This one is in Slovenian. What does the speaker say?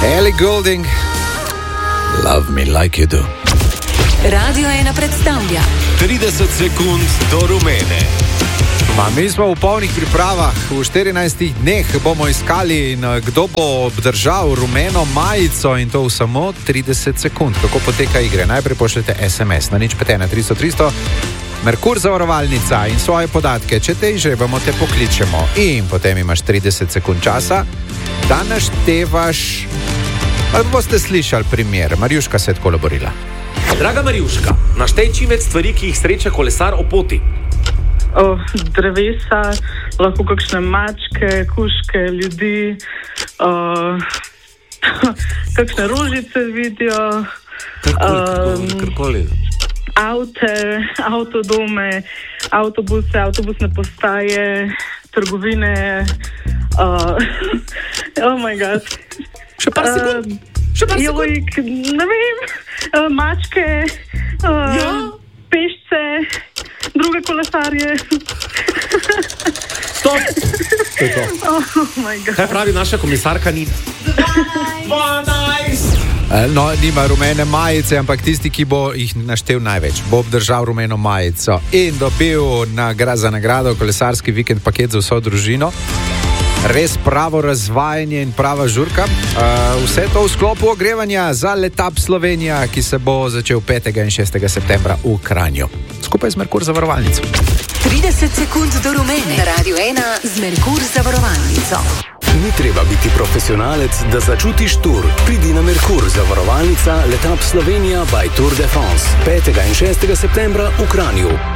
Ellie Goulding, Love Me Like You Do. Radio 1 predstavlja 30 sekund do rumene. Mi smo v polnih pripravah, v 14 dneh bomo iskali, kdo bo obdržal rumeno majico, in to v samo 30 sekund. Kako poteka igre? Najprej pošljete SMS na 051 300 300, Merkur zavarovalnica in svoje podatke. Če te izžrebamo, te pokličemo in potem imaš 30 sekund časa, da naštevaš. Ali boste slišali primer? Marjuška se je tako laborila. Draga Marjuška, naštej čim več stvari, ki jih sreča kolesar o poti. Drevesa, lahko kakšne mačke, kužke, ljudi, kakšne rožice vidijo, Karkoli. avtodome, avtobuse, avtobusne postaje, trgovine, oh my god. Še par sekund. Ne vem, mačke, pešce, druge kolesarje. Stop! To je to. Oh my god. Kaj pravi naša komisarka Nina? 12! No, nima rumene majice, ampak tisti, ki bo jih naštel največ, bo obdržal rumeno majico in dobil za nagrado kolesarski vikend paket za vso družino. Res pravo razvajanje in prava žurka. Vse to v sklopu ogrevanja za Letap Slovenija, ki se bo začel 5. in 6. septembra v Kranju. Skupaj z Merkur zavarovalnico. 30 sekund do rumene. Radio 1 z Merkur zavarovalnico. Ni treba biti profesionalec, da začutiš tur. Pridi na Merkur zavarovalnica Letap Slovenija by Tour de France 5. in 6. septembra v Kranju.